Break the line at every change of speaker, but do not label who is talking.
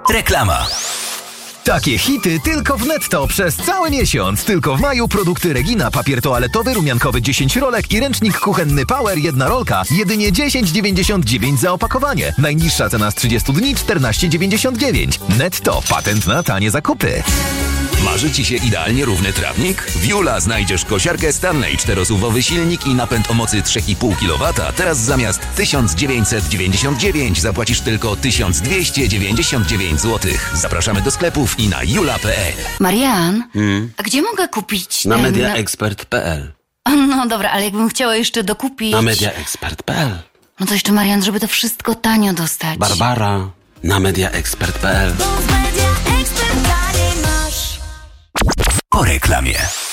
Reklama. Takie hity tylko w Netto przez cały miesiąc. Tylko w maju produkty Regina, papier toaletowy, rumiankowy 10 rolek i ręcznik kuchenny Power 1 rolka. Jedynie 10,99 za opakowanie. Najniższa cena z 30 dni 14,99. Netto. Patent na tanie zakupy.
Marzy Ci się idealnie równy trawnik? W Jula znajdziesz kosiarkę Stanley, 4-suwowy silnik i napęd o mocy 3,5 kW. Teraz zamiast 1999 zapłacisz tylko 1299 zł. Zapraszamy do sklepów i na jula.pl.
Marian, a gdzie mogę kupić
Na mediaexpert.pl.
No dobra, ale jakbym chciała jeszcze dokupić...
Na mediaexpert.pl.
No to jeszcze, Marian, żeby to wszystko tanio dostać.
Barbara. Na mediaexpert.pl.
Po reklamie.